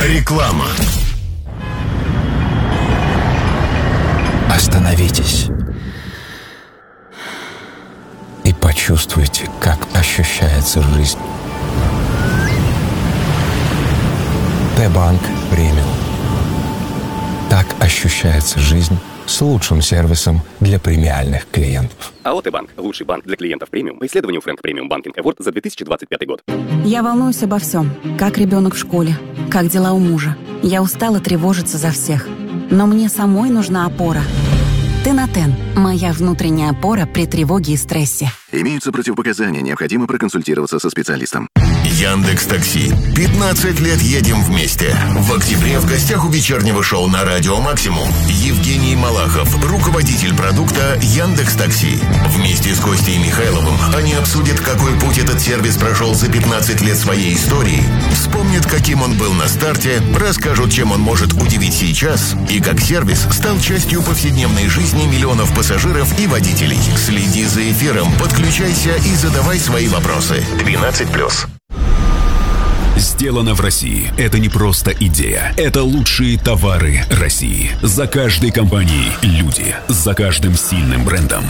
Реклама. Остановитесь и почувствуйте, как ощущается жизнь. Т-банк премиум. Так ощущается жизнь с лучшим сервисом для премиальных клиентов. АО Т-банк – лучший банк для клиентов премиум по исследованию Frank Premium Banking Award за 2025 год. Я волнуюсь обо всем. Как ребенок в школе, как дела у мужа. Я устала тревожиться за всех. Но мне самой нужна опора. Тенотен – моя внутренняя опора при тревоге и стрессе. Имеются противопоказания, необходимо проконсультироваться со специалистом. Яндекс.Такси. 15 лет едем вместе. В октябре в гостях у вечернего шоу на Радио Максимум Евгений Малахов, руководитель продукта Яндекс.Такси. Вместе с Костей Михайловым они обсудят, какой путь этот сервис прошел за 15 лет своей истории, вспомнят, каким он был на старте, расскажут, чем он может удивить сейчас и как сервис стал частью повседневной жизни миллионов пассажиров и водителей. Следи за эфиром, подключайся и задавай свои вопросы. 12+. Сделано в России. Это не просто идея. Это лучшие товары России. За каждой компанией люди. За каждым сильным брендом